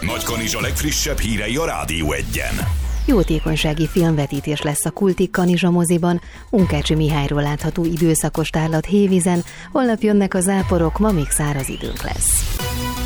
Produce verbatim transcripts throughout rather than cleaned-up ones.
Nagykanizsa legfrissebb hírei a Rádió Egyen. Jótékonysági filmvetítés lesz a Kultik Kanizsa moziban. Munkácsi Mihályról látható időszakos tárlat Hévízen. Holnap jönnek a záporok, ma még száraz időnk lesz.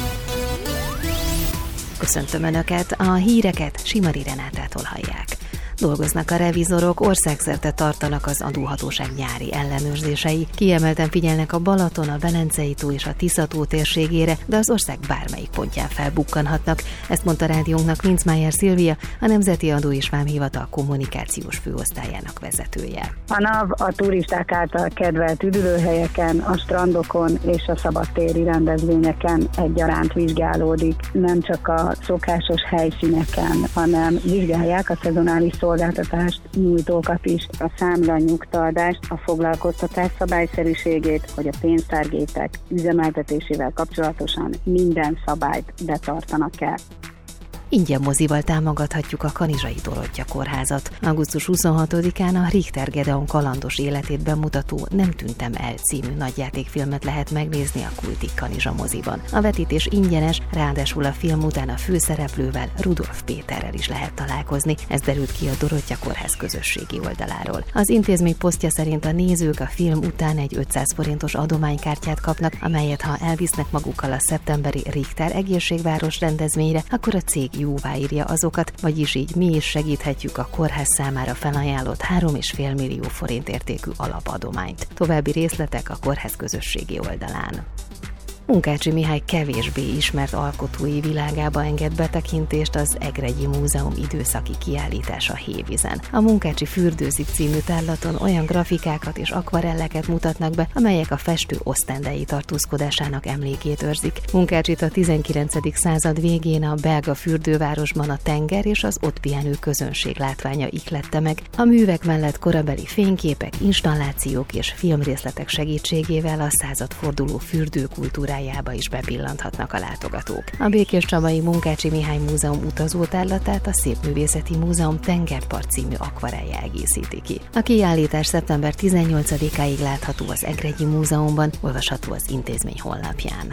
Köszöntöm Önöket, a híreket Simari Renátától hallják. Dolgoznak a revizorok, országszerte tartanak az adóhatóság nyári ellenőrzései. Kiemelten figyelnek a Balaton, a Velencei-tó és a Tisza-tó térségére, de az ország bármelyik pontján felbukkanhatnak. Ezt mondta rádiónknak Lincmájer Szilvia, a Nemzeti Adó és Vámhivatal kommunikációs főosztályának vezetője. A NAV a turisták által kedvelt üdülőhelyeken, a strandokon és a szabadtéri rendezvényeken egyaránt vizsgálódik. Nem csak a szokásos helyszíneken, hanem vizsgálják a szezonális szolgáltatást nyújtókat is, a számlanyugtatást, a foglalkoztatás szabályszerűségét, hogy a pénztárgépek üzemeltetésével kapcsolatosan minden szabályt betartanak el. Ingyen mozival támogathatjuk a Kanizsai Dorottya Kórházat. augusztus huszonhatodikán a Richter Gedeon kalandos életét bemutató Nem tűntem el című nagyjátékfilmet lehet megnézni a Kultik Kanizsa moziban. A vetítés ingyenes, ráadásul a film után a főszereplővel, Rudolf Péterrel is lehet találkozni. Ez derült ki a Dorottya Kórház közösségi oldaláról. Az intézmény posztja szerint a nézők a film után egy ötszáz forintos adománykártyát kapnak, amelyet ha elvisznek magukkal a szeptemberi Richter egészségváros rendezvényre, akkor a cég jóváírja azokat, vagyis így mi is segíthetjük a kórház számára felajánlott három egész öt millió forint értékű alapadományt. További részletek a kórház közösségi oldalán. Munkácsi Mihály kevésbé ismert alkotói világába enged betekintést az Egregyi Múzeum időszaki kiállítása Hévízen. A Munkácsi Fürdőzik című tárlaton olyan grafikákat és akvarelleket mutatnak be, amelyek a festő osztendei tartózkodásának emlékét őrzik. Munkácsit a tizenkilencedik század végén a belga fürdővárosban a tenger és az ott pihenő közönség látványa ihlette meg. A művek mellett korabeli fényképek, installációk és filmrészletek segítségével a századforduló fürdőkultúrájába is bepillanthatnak a látogatók. A Békéscsabai Munkácsi Mihály Múzeum utazótárlatát a Szépművészeti Múzeum Tengerpart című akvarellje egészíti ki. A kiállítás szeptember tizennyolcadikáig látható az Egregyi Múzeumban, olvasható az intézmény honlapján.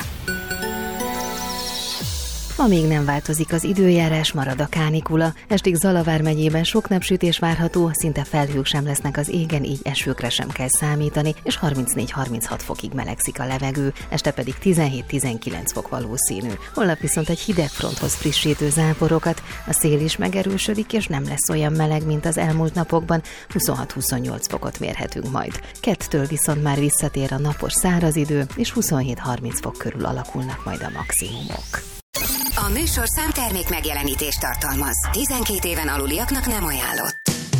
Ma még nem változik az időjárás, marad a kánikula. Estig Zala vármegyében sok napsütés várható, szinte felhők sem lesznek az égen, így esőkre sem kell számítani, és harmincnégy-harminchat fokig melegszik a levegő, este pedig tizenhét-tizenkilenc fok valószínű. Holnap viszont egy hideg fronthoz frissítő záporokat, a szél is megerősödik, és nem lesz olyan meleg, mint az elmúlt napokban, huszonhat-huszonnyolc fokot mérhetünk majd. Kettől viszont már visszatér a napos száraz idő, és huszonhét-harminc fok körül alakulnak majd a maximumok. A műsorszám termék megjelenítést tartalmaz. tizenkét éven aluliaknak nem ajánlott.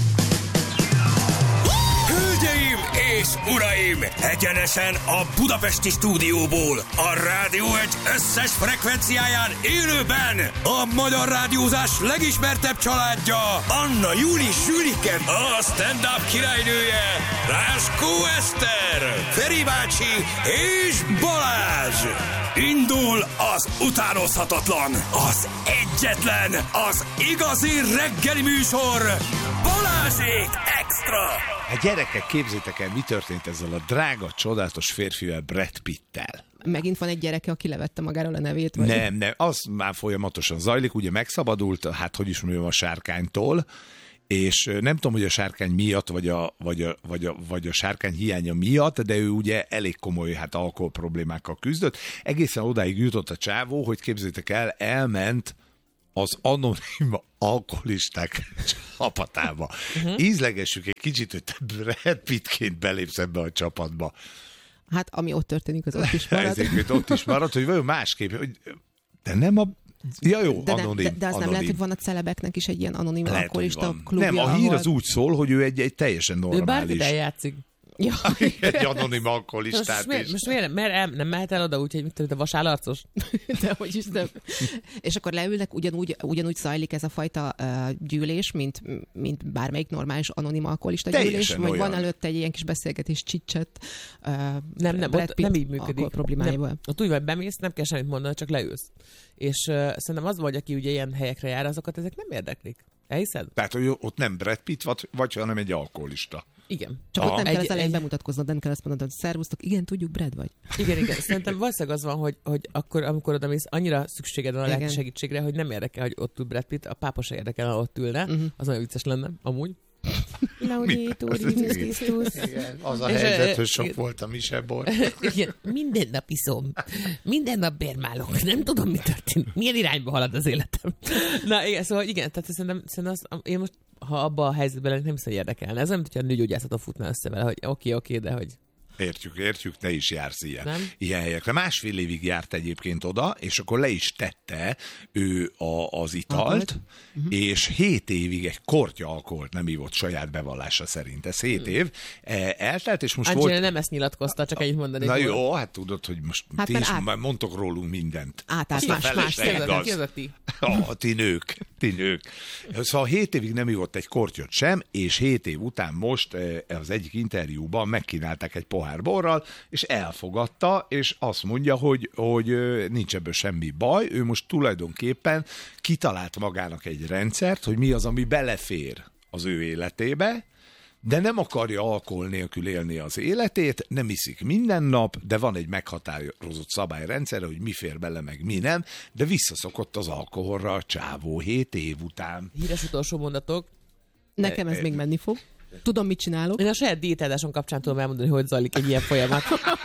Hölgyeim és uraim! Egyenesen a budapesti stúdióból, a Rádió Egy összes frekvenciáján élőben a magyar rádiózás legismertebb családja, Anna Júli Sülike, a stand-up királynője, Ráskó Eszter, Feri bácsi és Balázs. Indul az utánozhatatlan, az egyetlen, az igazi reggeli műsor, Balázsék Extra! Hát gyerekek, képzétek el, mi történt ezzel a drága, csodálatos férfivel, Brad Pittel. Megint van egy gyereke, aki levette magáról a nevét? Vagy? Nem, nem, az már folyamatosan zajlik, ugye megszabadult, hát hogy is mondjam, a sárkánytól, és nem tudom, hogy a sárkány miatt, vagy a, vagy, a, vagy, a, vagy a sárkány hiánya miatt, de ő ugye elég komoly hát alkohol problémákkal küzdött. Egészen odáig jutott a csávó, hogy képzétek el, elment az anonim alkoholisták csapatába. Uh-huh. Ízlegessük egy kicsit, hogy te Brad Pittként belépsz ebbe a csapatba. Hát, ami ott történik, az ott is marad. Ezért ott is marad, hogy vajon másképp, hogy de nem a... Ja jó, de, anonim. De, de az anonim. Nem lehet, hogy van a celebeknek is egy ilyen anonim lehet, alkoholista klubja. Nem, a hír ahol... az úgy szól, hogy ő egy, egy teljesen normális... Ő bármit eljátszik. Ja. Egy anonim alkoholistát most, miért, most miért, miért el, nem mehet el oda úgy, hogy mit tudom, de vasállarcos? De hogy is nem. És akkor leülnek, ugyanúgy, ugyanúgy zajlik ez a fajta uh, gyűlés, mint, mint bármelyik normális anonim alkoholista gyűlés, vagy van előtte egy ilyen kis beszélgetés csicset. Uh, nem, nem, ott nem így működik. Problémáiból. Nem, ott úgy vagy bemész, nem kell semmit mondani, csak leülsz. És uh, szerintem az vagy, aki ugye ilyen helyekre jár, azokat ezek nem érdeklik. Elhiszed? Tehát, hogy ott nem Brad Pitt vagy, vagy hanem egy alkoholista. Igen. Csak ah. ott nem kell egy, az elején egy... bemutatkoznod, nem kell azt mondanod, hogy szervusztok, igen, tudjuk, Brad vagy. Igen, igen. Szerintem valószínűleg az van, hogy, hogy akkor, amikor oda mész, annyira szükséged van a lelki segítségre, hogy nem érdekel, hogy ott ül Brad Pitt, a pápa se érdekel, ha ott ülne. Uh-huh. Az olyan vicces lenne, amúgy. Az a helyzet, hogy sok volt a misebor. Igen, minden nap iszom. Minden nap bérmálok. Nem tudom, mi történik. Milyen irányba halad az életem. Na igen, szóval igen, tehát szerintem, szerintem az, én most, ha abba a helyzetben lennék, nem hiszem, hogy érdekelne. Ez olyan, mint hogyha a nőgyógyászaton futná össze vele, hogy oké, okay, oké, okay, de hogy... Értjük, értjük, te is jársz ilyen, ilyen helyekre. Másfél évig járt egyébként oda, és akkor le is tette ő a, az italt, uh-huh. és hét évig egy kortya alkoholt nem ívott saját bevallása szerint. Ez hét év eltelt, és most Angelina volt... nem ezt nyilatkozta, csak egyet mondani. Na jó, hát tudod, hogy most hát ti is át... mondtok rólunk mindent. Át, át, más, más, ki az a ti? A ti nők, ti nők. Szóval hét évig nem ívott egy kortyot sem, és hét év után most az egyik interjúban megkínálták egy pohár borral, és elfogadta, és azt mondja, hogy, hogy nincs ebből semmi baj, ő most tulajdonképpen kitalált magának egy rendszert, hogy mi az, ami belefér az ő életébe, de nem akarja alkohol nélkül élni az életét, nem iszik minden nap, de van egy meghatározott szabályrendszer, hogy mi fér bele, meg mi nem, de visszaszokott az alkoholra a csávó hét év után. Híres utolsó mondatok. Nekem ez e, még menni fog. Tudom, mit csinálok. Én a saját diétádásom kapcsán tudom elmondani, hogy zajlik egy ilyen folyamat.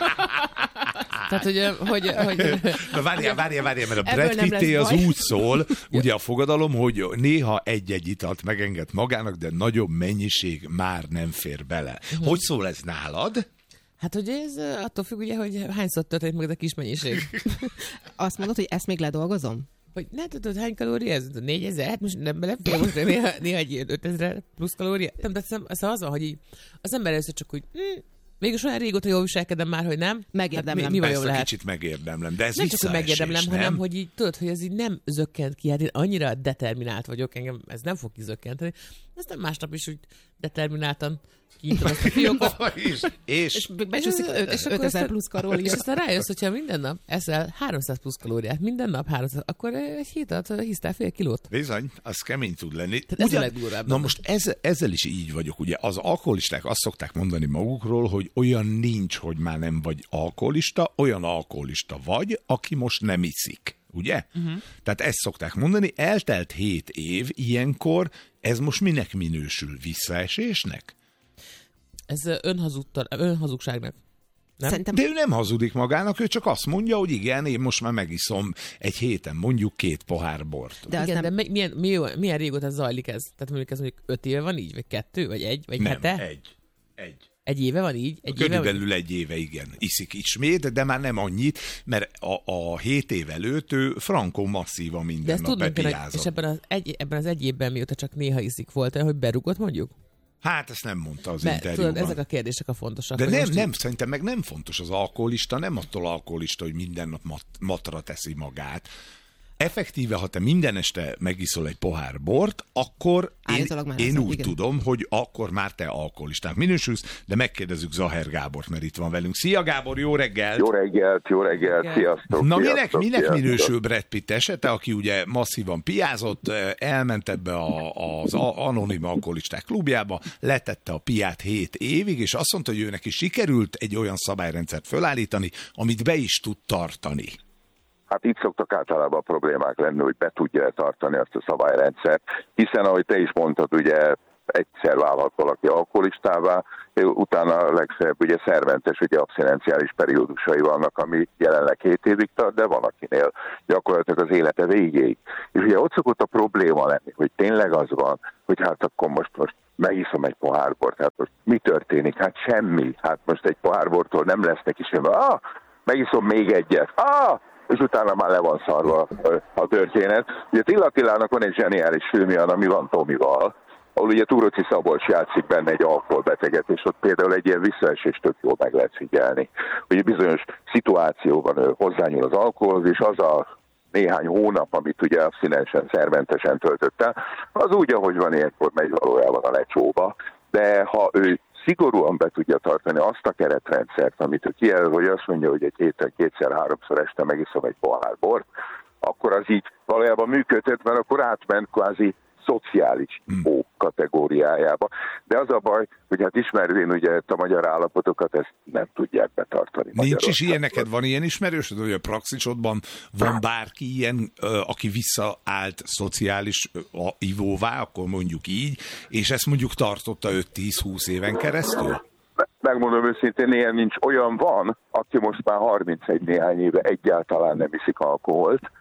Tehát, hogy... hogy, hogy... Na várjál, várjál, várjál, mert a Brad Pitté az úgy szól, ugye a fogadalom, hogy néha egy-egy italt megenged magának, de nagyobb mennyiség már nem fér bele. Uh-huh. Hogy szól ez nálad? Hát, hogy ez attól függ, ugye, hogy hányszor történik meg ez a kis mennyiség. Azt mondod, hogy ezt még ledolgozom? Hogy ne tudod, hány kalória ez? négyezer? Hát most nem belefér, most néha, néha egy ötezer plusz kalória. Nem, de ez az van, hogy így, az ember először csak úgy, hm, mégis olyan régóta jól viselkedem már, hogy nem. Megérdemlem. Hát mi, mi Persze, lehet? kicsit megérdemlem, de ez nem csak, hogy megérdemlem, nem? hanem, hogy így tudod, hogy ez így nem zökkent ki. Hát én annyira determinált vagyok, engem ez nem fog kizökkenteni. Aztán másnap is úgy determináltan kinyitom ezt a fiókot. és, és, és becsúszik ötezer plusz kalória. És aztán rájössz, hogyha minden nap eszel háromszáz plusz kalóriát, minden nap háromszáz, akkor egy hét alatt hisztál fél kilót. Bizony, az kemény tud lenni. Tehát ez a legdurvább. Na most ez, ezzel is így vagyok, ugye. Az alkoholisták azt szokták mondani magukról, hogy olyan nincs, hogy már nem vagy alkoholista, olyan alkoholista vagy, aki most nem iszik. Ugye? Uh-huh. Tehát ezt szokták mondani, eltelt hét év, ilyenkor ez most minek minősül? Visszaesésnek? Ez önhazudtal, önhazugságnak. Nem? Szerintem... De ő nem hazudik magának, ő csak azt mondja, hogy igen, én most már megiszom egy héten mondjuk két pohár bort. De, igen, nem... de milyen, milyen, milyen régóta zajlik ez? Tehát mondjuk ez mondjuk öt éve van így, vagy kettő, vagy egy, vagy nem, hete? egy. Egy. Egy éve van így? Egy Körülbelül éve, egy éve, igen. Iszik ismét, de már nem annyit, mert a, a hét év előtt ő frankó masszívan minden nap bepiázott. És ebben az, egy, ebben az egy évben, mióta csak néha iszik, volt olyan, hogy berugott mondjuk? Hát ezt nem mondta az Mert, interjúban. Tudod, ezek a kérdések a fontosak. De nem, nem, így... szerintem meg nem fontos az alkoholista, nem attól alkoholista, hogy minden nap mat, matra teszi magát. Effektíve, ha te minden este megiszol egy pohár bort, akkor én, én úgy igen. tudom, hogy akkor már te alkoholistának minősülsz, de megkérdezzük Zaher Gábort, mert itt van velünk. Szia Gábor, jó reggelt! Jó reggelt, jó reggelt, igen. Sziasztok! Na sziasztok, minek, minek sziasztok. minősül Brad Pitt esete, aki ugye masszívan piázott, elment ebbe a, az anonim alkoholisták klubjába, letette a piát hét évig, és azt mondta, hogy ő neki sikerült egy olyan szabályrendszert fölállítani, amit be is tud tartani. Hát itt szoktak általában a problémák lenni, hogy be tudja tartani azt a szabályrendszert, hiszen ahogy te is mondtad, ugye egyszer válhat valaki alkoholistává, utána legfeljebb ugye szerventes, ugye abszinenciális periódusai vannak, ami jelenleg hét évig tart, de van akinél gyakorlatilag az élete végéig. És ugye ott szokott a probléma lenni, hogy tényleg az van, hogy hát akkor most, most megiszom egy pohárbort, hát most mi történik? Hát semmi. Hát most egy pohárbortól nem lesz neki semmi. Ah, megiszom még egyet. Ah, és utána már le van szarva a történet. Ugye Tilla Attilának van egy zseniális filmje, ami van Tomival, ahol ugye Túróczi Szabolcs játszik benne egy alkoholbeteget, és ott például egy ilyen visszaesést tök jól meg lehet figyelni. Ugye bizonyos szituációban ő hozzányúl az alkoholhoz, és az a néhány hónap, amit ugye abszinensen, szerventesen töltött el, az úgy, ahogy van, ilyenkor megy valójában a lecsóba. De ha ő szigorúan be tudja tartani azt a keretrendszert, amit ő kijelöl, hogy azt mondja, hogy egy héten kétszer-háromszor este megiszom egy pohár bort, akkor az így valójában működhet, mert akkor átment kvázi szociális ivó kategóriájába. De az a baj, hogy hát ismervén ugye a magyar állapotokat, ezt nem tudják betartani. Nincs is ilyen, neked van ilyen ismerősöd, hogy a praxisodban van bárki ilyen, aki visszaállt szociális ivóvá, akkor mondjuk így, és ezt mondjuk tartotta öt-tíz-húsz éven keresztül? Megmondom őszintén, ilyen nincs. Olyan van, aki most már harmincegy néhány éve egyáltalán nem iszik alkoholt,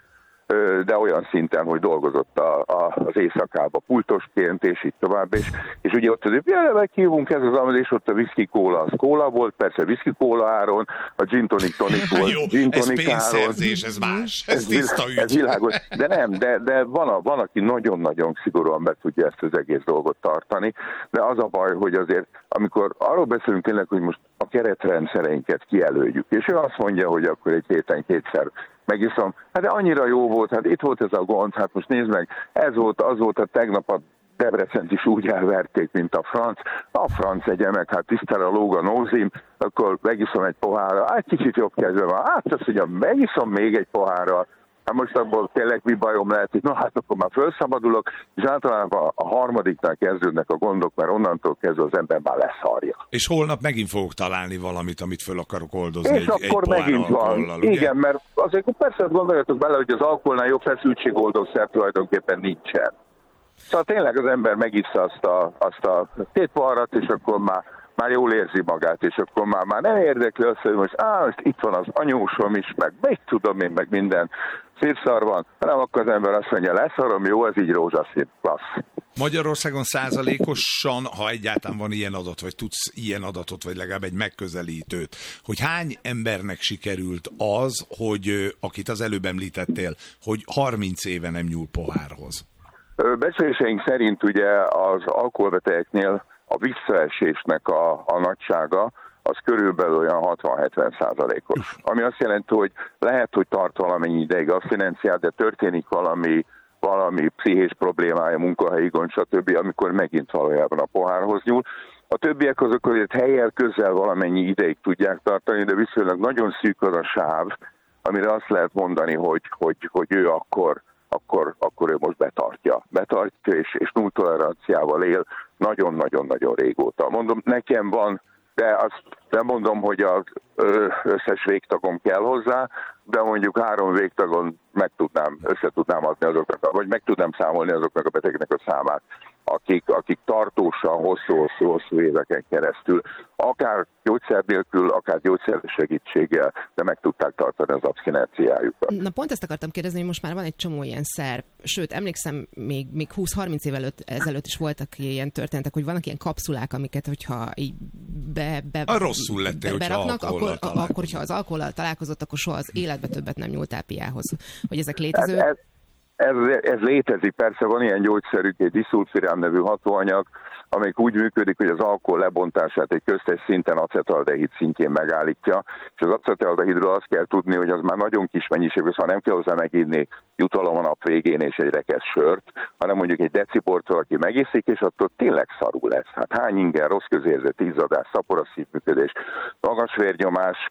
de olyan szinten, hogy dolgozott a, a, az éjszakába pultosként, és így tovább, és, és ugye ott azért, jelen meghívunk ez az amat, és ott a whisky kóla, az kóla volt, persze whisky kóla áron, a gin tonic tonic volt, jó, gin tonic ez pénzszerzés, ez más, ez, ez tiszta ügy. Ez világos, de nem, de, de van, a, van, aki nagyon-nagyon szigorúan be tudja ezt az egész dolgot tartani, de az a baj, hogy azért, amikor arról beszélünk tényleg, hogy most a keretrendszereinket kijelöljük, és ő azt mondja, hogy akkor egy héten kétszer megiszom, hát de annyira jó volt, hát itt volt ez a gond, hát most nézd meg, ez volt, az volt a tegnap a Debrecent is úgy elverték, mint a franc, a franc egye meg, hát tisztára lóg a nózim, akkor megiszom egy pohárra, hát kicsit jobb kedve van, hát azt mondja, megiszom még egy pohárra, hát most abból tényleg mi bajom lehet, hogy na hát akkor már felszabadulok, és általában a harmadiknál kezdődnek a gondok, mert onnantól kezdve az ember már leszarja. És holnap megint fogok találni valamit, amit föl akarok oldozni. És egy, akkor egy megint van. Alkohollal, igen, mert azért persze gondoljatok bele, hogy az alkoholnál jobb feszültségoldószer tulajdonképpen nincsen. Szóval tényleg az ember megissza azt a, azt a két poharat, és akkor már már jól érzi magát, és akkor már, már nem érdekli azt, hogy most, á, most itt van az anyósom is, meg még tudom én, meg minden szírszar van, hanem akkor az ember azt mondja, leszarom, jó, ez így rózsaszín, klassz. Magyarországon százalékosan, ha egyáltalán van ilyen adat, vagy tudsz ilyen adatot, vagy legalább egy megközelítőt, hogy hány embernek sikerült az, hogy akit az előbb említettél, hogy harminc éve nem nyúl pohárhoz? Becsléseink szerint ugye az alkoholbetegeknél a visszaesésnek a, a nagysága az körülbelül olyan hatvan-hetven százalékos. Ami azt jelenti, hogy lehet, hogy tart valamennyi ideig abszinenciát, de történik valami, valami pszichés problémája, munkahelyi gond, stb., amikor megint valójában a pohárhoz nyúl. A többiek azok azért helyel közel valamennyi ideig tudják tartani, de viszonylag nagyon szűk az a sáv, amire azt lehet mondani, hogy, hogy, hogy ő akkor, akkor, akkor ő most betartja. Betartja, és, és null toleranciával él nagyon-nagyon-nagyon régóta. Mondom, nekem van, de azt nem mondom, hogy az összes végtagom kell hozzá, de mondjuk három végtagon meg tudnám, össze tudnám adni azoknak, vagy meg tudnám számolni azoknak a betegeknek a számát, akik, akik tartósan, hosszú-hosszú-hosszú éveken keresztül, akár gyógyszer nélkül, akár gyógyszer segítséggel, de meg tudták tartani az abszinenciájukat. Na pont ezt akartam kérdezni, hogy most már van egy csomó ilyen szerv. Sőt, emlékszem, még, még húsz-harminc év előtt, ezelőtt is voltak ilyen történetek, hogy vannak ilyen kapszulák, amiket, hogyha így be, be, a rosszul lettél, be, beraknak, akkor, találkozott. akkor, hogyha az alkohollal találkozott, akkor soha az életbe többet nem nyúltál piához. Hogy ezek létező... Ez, ez, ez, ez létezik, persze van ilyen gyógyszerük, egy diszulfirám nevű hatóanyag, amelyik úgy működik, hogy az alkohol lebontását egy köztes szinten acetaldehid szintjén megállítja, és az acetaldehidről azt kell tudni, hogy az már nagyon kis mennyiség, szóval nem kell hozzá meginni jutalom a nap végén és egy rekesz sört, hanem mondjuk egy decibort valaki megiszik, és attól tényleg szarul lesz. Hát hány inger, rossz közérzet, izzadás, szapora szívműködés, magas vérnyomás,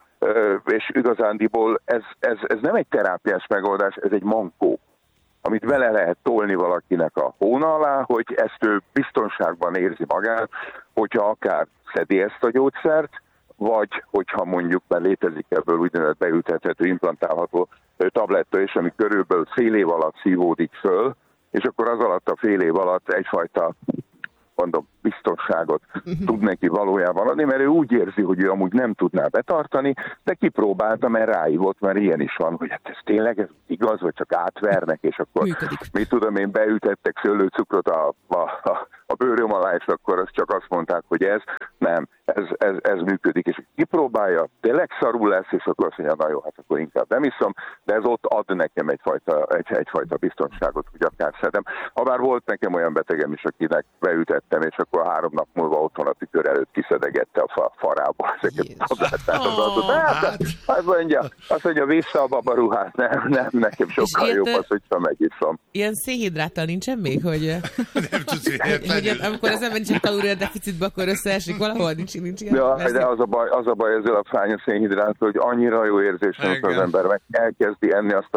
és igazándiból ez, ez, ez nem egy terápiás megoldás, ez egy mankó, amit vele lehet tolni valakinek a hóna alá, hogy ezt ő biztonságban érzi magát, hogyha akár szedi ezt a gyógyszert, vagy hogyha mondjuk már létezik ebből úgynevezett beültethető, implantálható tabletta is, ami körülbelül fél év alatt szívódik föl, és akkor az alatt a fél év alatt egyfajta, mondom, biztonságot tud neki valójában adni, mert ő úgy érzi, hogy ő amúgy nem tudná betartani, de kipróbálta, mert ráívott, mert ilyen is van, hogy hát ez tényleg ez igaz, vagy csak átvernek, és akkor működik. Mit tudom én, beütettek szőlőcukrot a, a, a, a bőröm alá, és akkor azt csak azt mondták, hogy ez nem, ez, ez, ez működik, és kipróbálja, tényleg szarul lesz, és akkor azt mondja, na jó, hát akkor inkább nem iszom, de ez ott ad nekem egyfajta, egy, egyfajta biztonságot, hogy akár szedem. Habár volt nekem olyan betegem is, akinek beütettem, és akkor három nap múlva otthon a tükör előtt kiszedegette a farából ezeket a tablettát. Oh, hát, azt mondja, azt mondja, vissza a babaruhát, nem, nem, nekem sokkal jobb az, hogyha megiszom. Ilyen szénhidráttal nincsen még, hogy, nem tudsz hogy amikor az ember nincs kalória deficitbe, akkor összeesik valahol, nincs, nincs ilyen. Ja, de az a baj, az a baj ezzel a fánya szénhidráttal, hogy annyira jó érzés, amikor az ember meg elkezdi enni azt a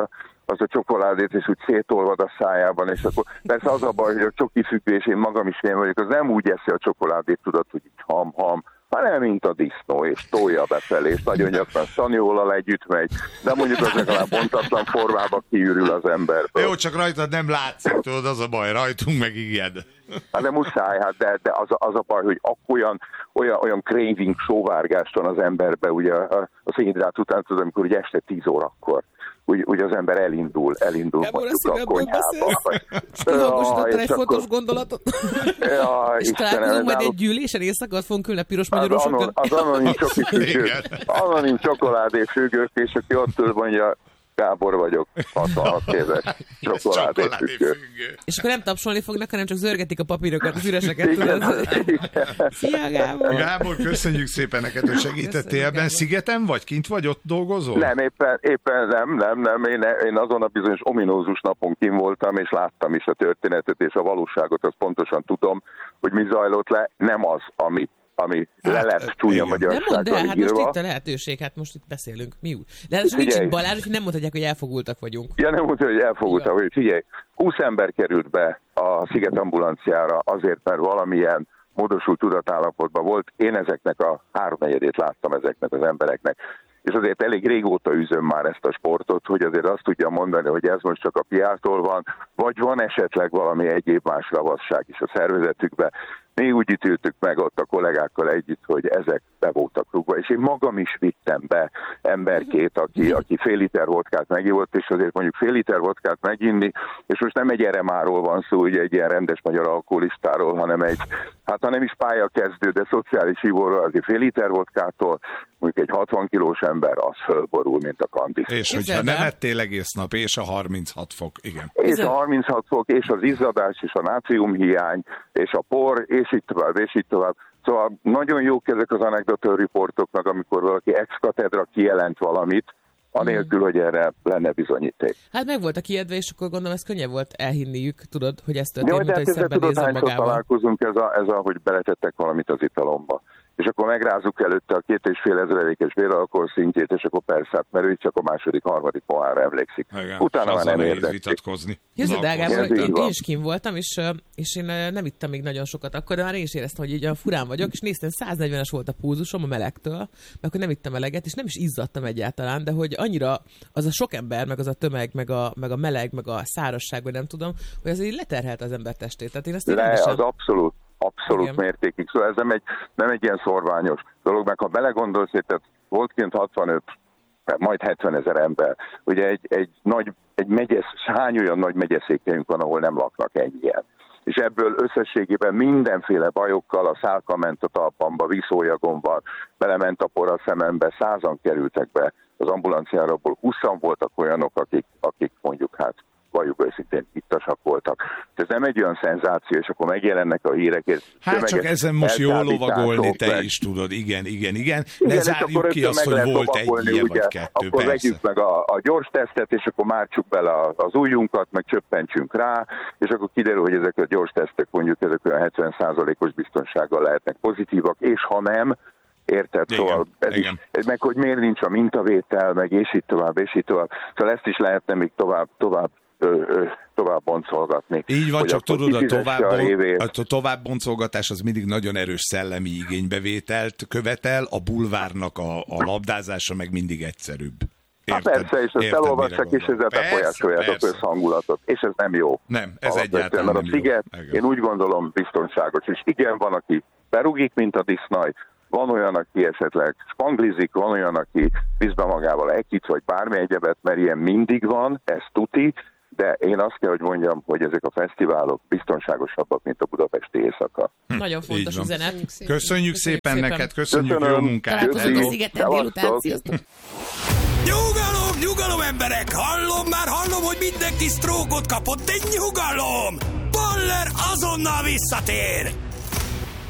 az a csokoládét, és úgy szétolvad a szájában, és akkor persze az a baj, hogy a csoki függés, én magam is ilyen vagyok, az nem úgy eszi a csokoládét, tudod, hogy így ham-ham, hanem mint a disznó, és tolja befelé, és nagyon gyakran szaniolal együtt megy, de mondjuk az legalább bontatlan formába kiürül az emberből. Jó, csak rajtad nem látszik, tudod, az a baj, rajtunk meg igen. Hát de muszáj, hát de, de az, a, az a baj, hogy akkor olyan, olyan, olyan craving, sóvárgást van az emberbe, ugye a, a szénhidrát után, tudod, amikor ugye este tíz órakor, úgy, úgy az ember elindul, elindul mondjuk a konyhába. Kihangosítottál egy fontos gondolatot. Ja, és találkozunk majd egy gyűlésen, éjszakot fogunk ülni a piros magyarosokkal. Az anonim csoki függők, anonim csokoládé függők, és aki ott ül, mondja, Gábor vagyok, hatvanhat éves csokoládé függő. És akkor nem tapsolni fognak, hanem csak zörgetik a papírokat, az üreseket. Szia, Gábor! Gábor, köszönjük szépen neked, hogy segítettél ebben. Szigeten vagy? Kint vagy? Ott dolgozol? Nem, éppen, éppen nem, nem, nem. Én, én azon a bizonyos ominózus napon kint voltam, és láttam is a történetet, és a valóságot, azt pontosan tudom, hogy mi zajlott le. Nem az, ami ami hát, le lett csúnya magyarsággal írva. Nem mondd el, hát most itt a lehetőség, hát most itt beszélünk. Mi úgy? De hát nincs itt Balázs, hogy nem mondhatják, hogy elfogultak vagyunk. Ja, nem mondhatják, hogy elfogultak vagyunk. Figyelj, húsz ember került be a Sziget ambulanciára azért, mert valamilyen módosult tudatállapotban volt. Én ezeknek a háromnegyedét láttam ezeknek az embereknek. És azért elég régóta üzöm már ezt a sportot, hogy azért azt tudja mondani, hogy ez most csak a piától van, vagy van esetleg valami egyéb más ravasság is a szervezetükben. Mi úgy ítéltük meg ott a kollégákkal együtt, hogy ezek be voltak rúgva, és én magam is vittem be emberkét, aki, aki fél liter vodkát megivott, és azért mondjuk fél liter vodkát meginni, és most nem egy eremáról van szó, ugye egy ilyen rendes magyar alkoholistáról, hanem egy, hát ha nem is pályakezdő, de szociális ivóról, azért fél liter vodkától, mondjuk egy hatvan kilós ember, az fölborul, mint a kandis. És hogyha nem ettél egész nap, és a harminchat fok, igen. És a harminchat fok, és az izzadás, és a nátriumhiány, és a por, és így tovább, és így tovább. Szóval nagyon jók ezek az anekdotál riportoknak, amikor valaki ex-katedra kijelent valamit, anélkül, hogy erre lenne bizonyíték. Hát meg volt a kijedve, és akkor gondolom, ez könnyebb volt elhinniük, tudod, hogy ez történt, ja, mint hogy szembenézem magával. Tudod, találkozunk, ez a, ez a, hogy beletettek valamit az italomba. És akkor megrázzuk előtte a két és fél ezredékes véralkohol szintjét, és akkor persze, mert ő csak a második, harmadik pohárra emlékszik. Igen, utána már nem érdeklik. Képzeld el, Gábor, én, én is kim voltam, és, és én nem ittam még nagyon sokat akkor, de már én is éreztem, hogy így a furán vagyok, és néztem, száznegyvenes volt a púzusom a melegtől, mert akkor nem ittam eleget, és nem is izzadtam egyáltalán, de hogy annyira az a sok ember, meg az a tömeg, meg a, meg a meleg, meg a szárazság, vagy nem tudom, hogy az így leterhelt az ember testét. Tehát én azt Le, rendesen... az abszolút. Abszolút igen. Mértékig. Szóval ez nem egy, nem egy ilyen szorványos dolog, meg ha belegondolsz, tehát volt kint hatvanöt, majd hetven ezer ember. Ugye egy, egy nagy, egy megyesz, hány olyan nagy megyeszékhelyünk van, ahol nem laknak ennyien. És ebből összességében mindenféle bajokkal, a szálka ment a talpamba, vízólyagon van, belement a por a szemembe, százan kerültek be az ambulanciára, abból húszan voltak olyanok, akik, akik mondjuk hát valljuk őszintén ittasak voltak. Ez nem egy olyan szenzáció, és akkor megjelennek a hírek. Hát csak ezen most jól lovagolni, te meg. Is tudod, igen, igen, igen. Ne igen, zárjuk ki azt, hogy volt egy ilyen vagy kettő, akkor persze. vegyük meg a, a gyors tesztet, és akkor mártsuk bele az ujjunkat, meg csöppentsünk rá, és akkor kiderül, hogy ezek a gyors tesztek mondjuk ezek olyan hetven százalékos biztonsággal lehetnek pozitívak, és ha nem, érted? Igen, szóval ez is, ez meg hogy miért nincs a mintavétel, meg és így tovább, és így tovább. Szóval ezt is lehetne még tovább, tovább tovább boncolgatni. Így van, csak tudod, a tovább, a tovább boncolgatás az mindig nagyon erős szellemi igénybevételt követel, a bulvárnak a, a labdázása meg mindig egyszerűbb. Érted? Hát persze, és ezt elolvassak, és ezzel befolyásoljátok összhangulatot, és ez nem jó. Nem, ez egyáltalán nem jó. Mert a sziget, én úgy gondolom, biztonságos, és igen, van, aki berugik, mint a disznaj, van olyan, aki esetleg spanglizik, van olyan, aki visz be magával ekit, vagy bármi egyebet, mert ilyen mindig van, ez tuti, de én azt kell, hogy mondjam, hogy ezek a fesztiválok biztonságosabbak, mint a budapesti éjszaka. Hm. Nagyon fontos üzenet. Köszönjük, köszönjük szépen, szépen neked, köszönjük, Köszönöm. Jó munkát. Találkozunk a szigeten délután, sziasztok! Nyugalom, nyugalom emberek! Hallom, már hallom, hogy mindenki sztrókot kapott, de nyugalom! Baller azonnal visszatér!